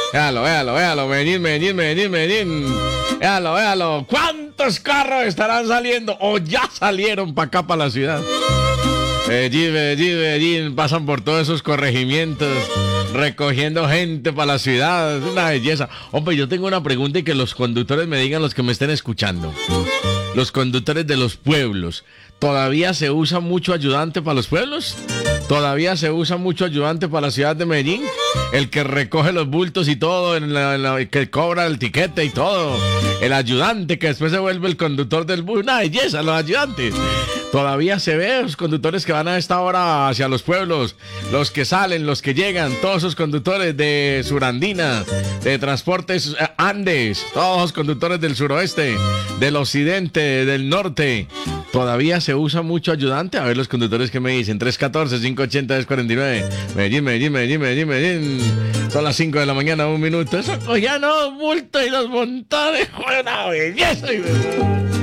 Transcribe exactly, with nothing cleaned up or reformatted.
Véalo, véalo, véalo, Medellín, Medellín, Medellín, Medellín. Véalo, véalo. ¿Cuántos carros estarán saliendo o ya salieron para acá, para la ciudad? Medellín, Medellín, Medellín. Pasan por todos esos corregimientos, recogiendo gente para la ciudad. Es una belleza. Hombre, yo tengo una pregunta y que los conductores me digan, los que me estén escuchando. Los conductores de los pueblos, ¿todavía se usa mucho ayudante para los pueblos? ¿Todavía se usa mucho ayudante para la ciudad de Medellín? El que recoge los bultos y todo, en la, en la, que cobra el tiquete y todo. El ayudante que después se vuelve el conductor del bus. Una belleza, los ayudantes. Todavía se ve los conductores que van a esta hora hacia los pueblos, los que salen, los que llegan, todos esos conductores de Surandina, de Transportes Andes, todos los conductores del suroeste, del occidente, del norte. Todavía se usa mucho ayudante. A ver los conductores que me dicen. tres uno cuatro, cinco ocho cero, dos cuatro nueve. Medellín, Medellín, Medellín, Medellín, Medellín. Son las cinco de la mañana, un minuto. Eso ya no, multa y los montones. Una belleza.